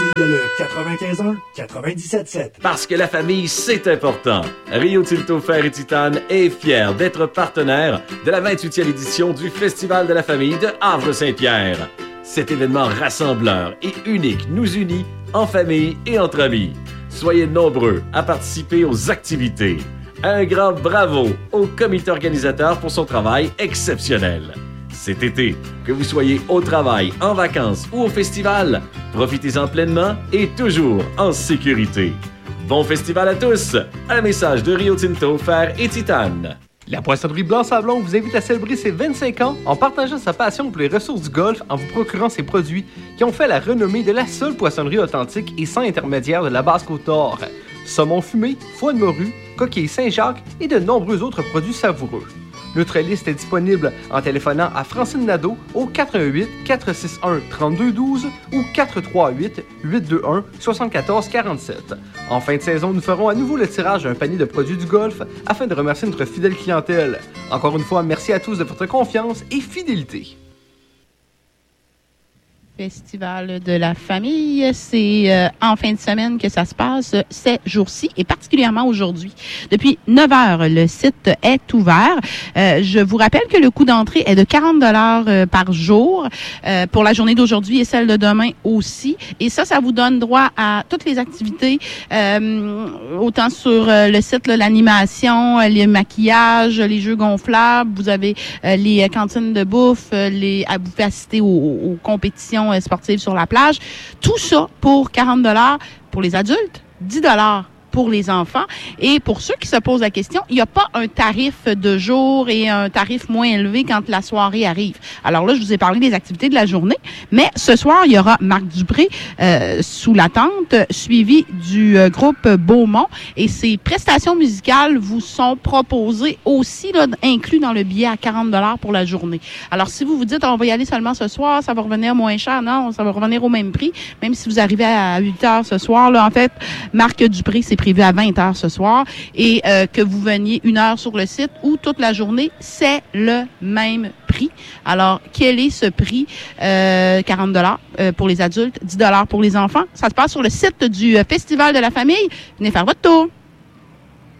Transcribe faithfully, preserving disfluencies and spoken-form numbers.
il y a le quatre-vingt-quinze un quatre-vingt-dix-sept sept. Parce que la famille, c'est important. Rio Tinto Fer et Titane est fier d'être partenaire de la vingt-huitième édition du Festival de la famille de Havre-Saint-Pierre. Cet événement rassembleur et unique nous unit en famille et entre amis. Soyez nombreux à participer aux activités. Un grand bravo au comité organisateur pour son travail exceptionnel. Cet été, que vous soyez au travail, en vacances ou au festival, profitez-en pleinement et toujours en sécurité. Bon festival à tous! Un message de Rio Tinto Fer et Titane. La Poissonnerie Blanc-Sablon vous invite à célébrer ses vingt-cinq ans en partageant sa passion pour les ressources du golfe en vous procurant ses produits qui ont fait la renommée de la seule poissonnerie authentique et sans intermédiaire de la Basse-Côte-Nord. Saumon fumé, foie de morue, coquilles Saint-Jacques et de nombreux autres produits savoureux. Notre liste est disponible en téléphonant à Francine Nadeau au quatre un huit, quatre six un, trois deux un deux ou quatre trois huit, huit deux un, sept quatre quatre sept. En fin de saison, nous ferons à nouveau le tirage d'un panier de produits du golf afin de remercier notre fidèle clientèle. Encore une fois, merci à tous de votre confiance et fidélité. Festival de la famille, c'est euh, en fin de semaine que ça se passe ces jours-ci et particulièrement aujourd'hui. Depuis neuf heures, le site est ouvert. Euh, je vous rappelle que le coût d'entrée est de quarante dollars euh, par jour euh, pour la journée d'aujourd'hui et celle de demain aussi. Et ça, ça vous donne droit à toutes les activités, euh, autant sur euh, le site, là, l'animation, euh, les maquillages, les jeux gonflables. Vous avez euh, les euh, cantines de bouffe, euh, les, à vous pouvez assister aux, aux compétitions sportives sur la plage. Tout ça pour quarante dollars pour les adultes, dix dollars pour les enfants. Et pour ceux qui se posent la question, il n'y a pas un tarif de jour et un tarif moins élevé quand la soirée arrive. Alors là, je vous ai parlé des activités de la journée, mais ce soir, il y aura Marc Dupré euh, sous la tente, suivi du euh, groupe Beaumont. Et ces prestations musicales vous sont proposées aussi, là, inclus dans le billet à quarante dollars pour la journée. Alors, si vous vous dites, on va y aller seulement ce soir, ça va revenir moins cher, non, ça va revenir au même prix, même si vous arrivez à huit heures ce soir. Là, en fait, Marc Dupré, c'est prévu à vingt heures ce soir et euh, que vous veniez une heure sur le site ou toute la journée, c'est le même prix. Alors, quel est ce prix? Euh, quarante dollars euh, pour les adultes, dix dollars pour les enfants. Ça se passe sur le site du euh, Festival de la famille. Venez faire votre tour.